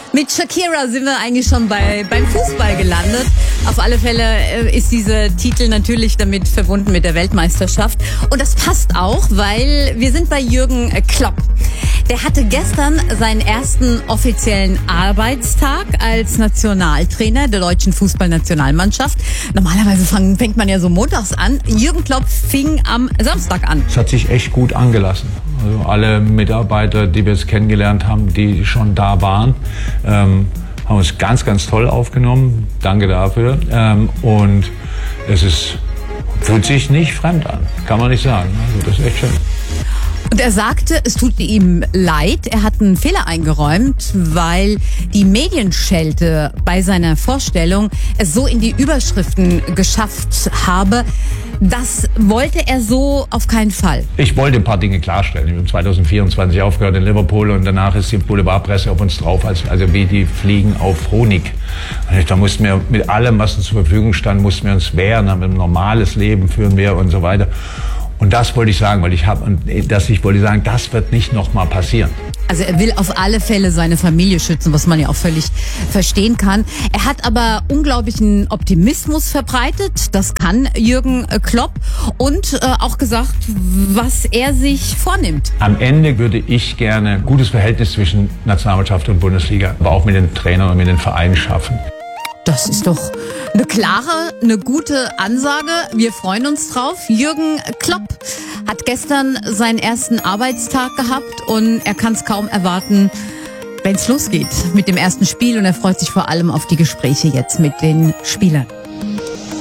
Mit Shakira sind wir eigentlich schon beim Fußball gelandet. Auf alle Fälle ist dieser Titel natürlich damit verbunden mit der Weltmeisterschaft. Und das passt auch, weil wir sind bei Jürgen Klopp. Der hatte gestern seinen ersten offiziellen Arbeitstag als Nationaltrainer der deutschen Fußballnationalmannschaft. Normalerweise fängt man ja so montags an. Jürgen Klopp fing am Samstag an. Es hat sich echt gut angelassen. Also alle Mitarbeiter, die wir jetzt kennengelernt haben, die schon da waren, haben uns ganz, ganz toll aufgenommen. Danke dafür. Und fühlt sich nicht fremd an, kann man nicht sagen. Also das ist echt schön. Und er sagte, es tut ihm leid, er hat einen Fehler eingeräumt, weil die Medienschelte bei seiner Vorstellung es so in die Überschriften geschafft habe. Das wollte er so auf keinen Fall. Ich wollte ein paar Dinge klarstellen. Ich habe 2024 aufgehört in Liverpool und danach ist die Boulevardpresse auf uns drauf, also wie die Fliegen auf Honig. Da mussten wir mit allem, was uns zur Verfügung stand, mussten wir uns wehren, haben ein normales Leben führen wir und so weiter. Und das wollte ich sagen, ich wollte sagen, das wird nicht nochmal passieren. Also er will auf alle Fälle seine Familie schützen, was man ja auch völlig verstehen kann. Er hat aber unglaublichen Optimismus verbreitet, das kann Jürgen Klopp, und auch gesagt, was er sich vornimmt. Am Ende würde ich gerne ein gutes Verhältnis zwischen Nationalmannschaft und Bundesliga, aber auch mit den Trainern und mit den Vereinen schaffen. Das ist doch eine klare, eine gute Ansage. Wir freuen uns drauf. Jürgen Klopp hat gestern seinen ersten Arbeitstag gehabt und er kann es kaum erwarten, wenn es losgeht mit dem ersten Spiel. Und er freut sich vor allem auf die Gespräche jetzt mit den Spielern.